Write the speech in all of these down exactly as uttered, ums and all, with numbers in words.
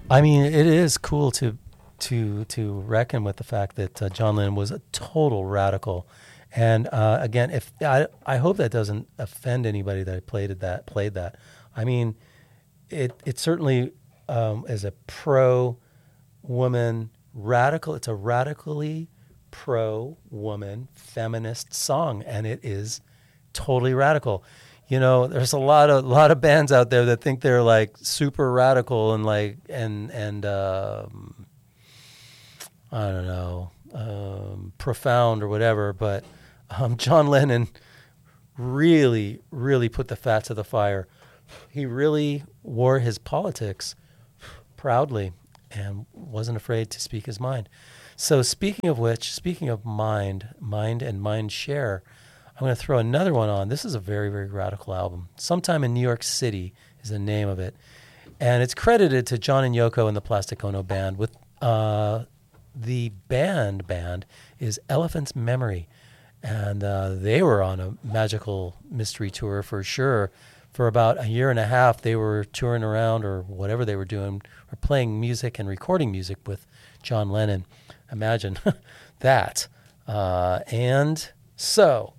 I mean, it is cool to to to reckon with the fact that uh, John Lennon was a total radical. And uh, again, if I I hope that doesn't offend anybody that I played that played that. I mean, it it certainly um, is a pro woman radical. It's a radically pro woman feminist song, and it is totally radical. You know, there's a lot of lot of bands out there that think they're like super radical and like and and um, I don't know, um, profound or whatever. But um, John Lennon really, really put the fat to the fire. He really wore his politics proudly and wasn't afraid to speak his mind. So speaking of which, speaking of mind, mind and mind share, I'm going to throw another one on. This is a very, very radical album. Sometime in New York City is the name of it. And it's credited to John and Yoko and the Plastic Ono Band. With uh, the band band is Elephant's Memory. And uh, they were on a magical mystery tour for sure. For about a year and a half, they were touring around or whatever they were doing, or playing music and recording music with John Lennon. Imagine that. Uh, and so...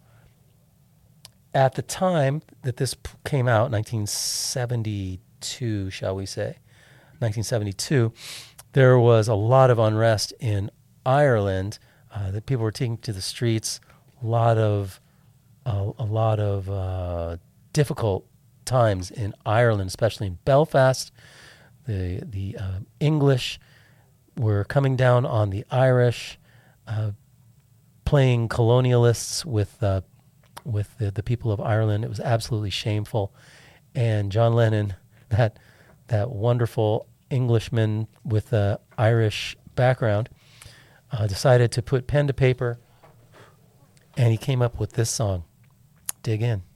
At the time that this p- came out, nineteen seventy-two, shall we say, nineteen seventy-two, there was a lot of unrest in Ireland. Uh, that people were taking to the streets. A lot of, uh, a lot of uh, difficult times in Ireland, especially in Belfast. The the uh, English were coming down on the Irish, uh, playing colonialists with. Uh, with the, the people of Ireland. It was absolutely shameful. And John Lennon, that that wonderful Englishman with an Irish background, uh, decided to put pen to paper, and he came up with this song, Dig In.